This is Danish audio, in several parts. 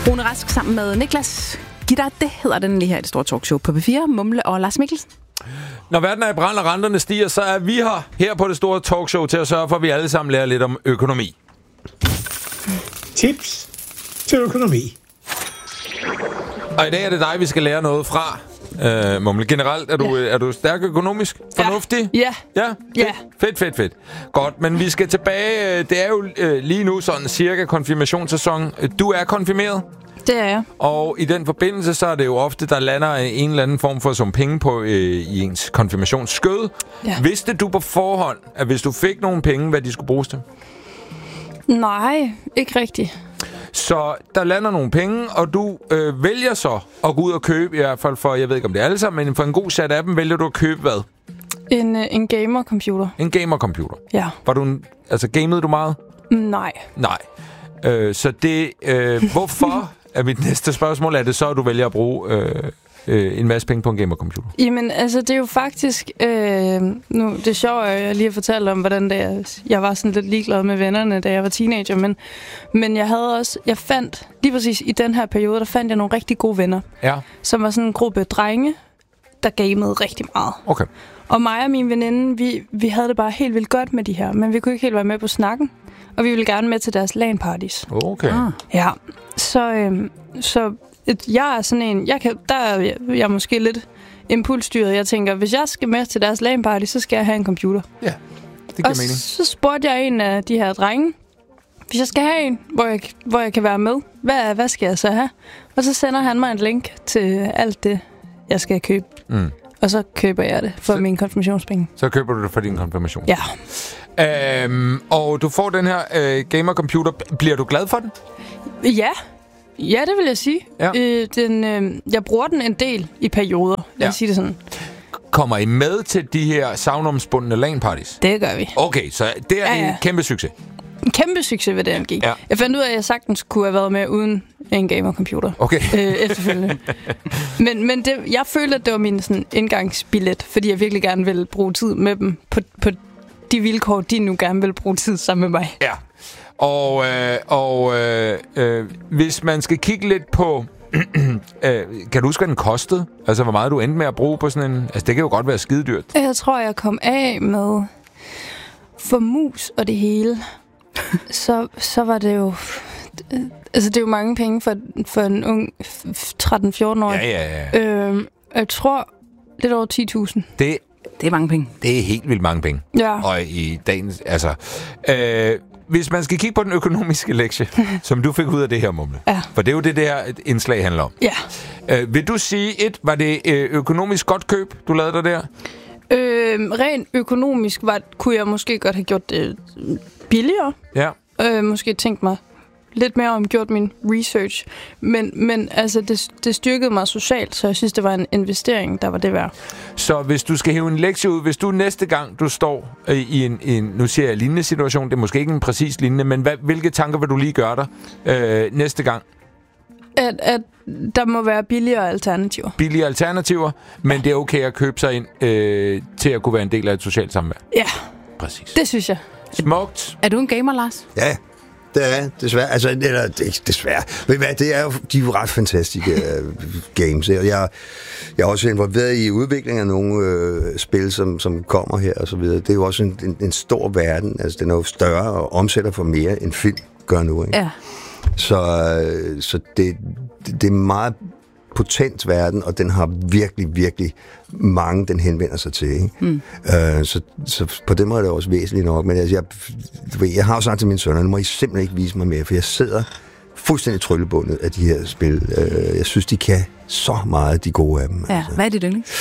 Rune Rask sammen med Niklas Gitter, det hedder den lige her i det store talkshow på P4. Mumle og Lars Mikkelsen. Når verden er i brand og renterne stiger, så er vi her på det store talkshow til at sørge for, at vi alle sammen lærer lidt om økonomi. Tips til økonomi. Og i dag er det dig, vi skal lære noget fra. Mumle, generelt er du stærk økonomisk? Fornuftig? Ja. Fedt. Godt, men vi skal tilbage. Det er jo lige nu sådan cirka konfirmationssæson. Du er konfirmeret? Det er jeg. Og i den forbindelse, så er det jo ofte, der lander en eller anden form for som penge på i ens konfirmationsskød. Ja. Vidste du på forhånd, at hvis du fik nogle penge, hvad de skulle bruges til? Nej, ikke rigtigt. Så der lander nogle penge, og du vælger så at gå ud og købe, i hvert fald for, jeg ved ikke om det er alle sammen, men for en god sat af dem, vælger du at købe hvad? En gamer-computer. En gamer-computer? Ja. Gamede du meget? Nej. Så det, hvorfor er mit næste spørgsmål, er det så, at du vælger at bruge en masse penge på en gamer-computer? Jamen, altså, det er jo faktisk... nu, det er sjovt, at jeg lige har fortalt om, hvordan det er. Jeg var sådan lidt ligeglad med vennerne, da jeg var teenager, men jeg fandt, lige præcis i den her periode, der fandt jeg nogle rigtig gode venner. Ja. Som var sådan en gruppe drenge, der gamede rigtig meget. Okay. Og mig og min veninde, vi havde det bare helt vildt godt med de her, men vi kunne ikke helt være med på snakken. Og vi ville gerne med til deres LAN-parties. Okay. Ja, så jeg er sådan en... Der er jeg måske lidt impulsstyret. Jeg tænker, hvis jeg skal med til deres LAN-party, så skal jeg have en computer. Ja, det giver mening. Så spurgte jeg en af de her drenge, hvis jeg skal have en, hvor jeg kan være med, hvad skal jeg så have? Og så sender han mig en link til alt det, jeg skal købe. Mm. Og så køber jeg det for mine konfirmationspenge. Så køber du det for din konfirmation? Ja. Og du får den her gamer-computer. Bliver du glad for den? Ja, det vil jeg sige. Ja. Jeg bruger den en del i perioder. Lad os sige det sådan. Kommer I med til de her savnomsbundne LAN-parties? Det gør vi. Okay, så det er en kæmpe succes. En kæmpe succes ved DMG. Ja. Jeg fandt ud af, at jeg sagtens kunne have været med uden en gamer-computer. Okay. Efterfølgende. Men jeg følte, at det var min sådan, indgangsbillet, fordi jeg virkelig gerne ville bruge tid med dem på de vilkår, de nu gerne vil bruge tid sammen med mig. Ja. Og hvis man skal kigge lidt på... kan du huske, hvad den kostede? Altså, hvor meget du endte med at bruge på sådan en... Altså, det kan jo godt være skidedyrt. Jeg tror, jeg kom af med... For mus og det hele... så var det jo... Altså, det er jo mange penge for en ung 13-14-årig. Ja. Jeg tror, lidt over 10.000. Det er mange penge. Det er helt vildt mange penge. Ja. Og i dagens... Altså... hvis man skal kigge på den økonomiske lektie, som du fik ud af det her, Mumle. Ja. For det er jo det der indslag handler om. Ja. Vil du sige, var det økonomisk godt køb, du lavede der? Rent økonomisk kunne jeg måske godt have gjort det billigere. Ja. Måske tænkt mig lidt mere om, gjort min research. Men altså, det styrkede mig socialt, så jeg synes, det var en investering, der var det værd. Så hvis du skal hæve en lektie ud, hvis du næste gang, du står i en nu siger jeg lignende situation, det er måske ikke en præcis lignende, men hvilke tanker vil du lige gøre dig næste gang? At der må være billigere alternativer. Billigere alternativer, men det er okay at købe sig ind til at kunne være en del af et socialt samvær. Ja, præcis. Det synes jeg. Smukt. Er du en gamer, Lars? Ja, det er desværre. Altså, eller desværre. Ved hvad, de er jo ret fantastiske games. Jeg er også involveret i udviklingen af nogle spil, som kommer her og så videre. Det er jo også en stor verden. Altså, den er jo større og omsætter for mere end film gør nu, ikke? Ja. Så det er en meget potent verden, og den har virkelig, virkelig mange, den henvender sig til. Ikke? Mm. Så på den måde er det også væsentligt nok. Men altså, jeg har jo sagt til mine sønner, nu må I simpelthen ikke vise mig mere, for jeg sidder fuldstændig tryllebundet af de her spil. Jeg synes, de kan så meget, de gode af dem. Ja, altså. Hvad er dit yndlings?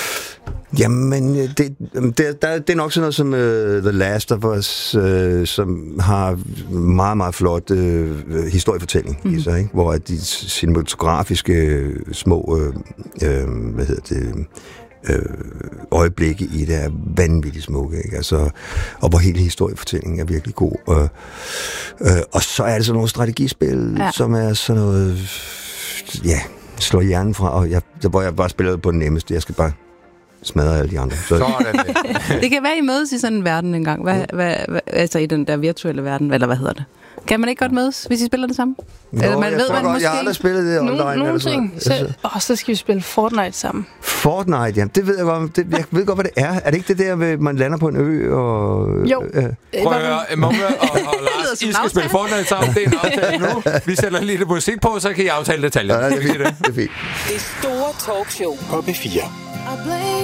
Jamen, det er nok sådan noget som The Last of Us, som har meget, meget flot historiefortælling i sig, ikke? Hvor de cinematografiske små øjeblikke i det er vanvittigt smukke, ikke? Altså, og hvor hele historiefortællingen er virkelig god. Og så er det sådan nogle strategispil, som er sådan noget, slår hjernen fra, og hvor jeg bare spiller på den nemmeste. Jeg skal bare smadre alle de andre. Det kan være, I mødes i sådan en verden engang. Altså i den der virtuelle verden, eller hvad hedder det? Kan man ikke godt mødes, hvis I spiller det sammen? Eller man ved, man måske... Jeg har aldrig spillet det online. Nogle ting. Så skal vi spille Fortnite sammen. Fortnite, ja. Det ved jeg godt. Jeg ved godt, hvad det er. Er det ikke det der, ved, man lander på en ø og... Jo. Prøv at høre, Munke og Lars, I skal spille Fortnite sammen. Det er en aftale nu. Vi sætter lige det musik på, så kan I aftale detaljer. Ja, det er fint. Det store talkshow på P4.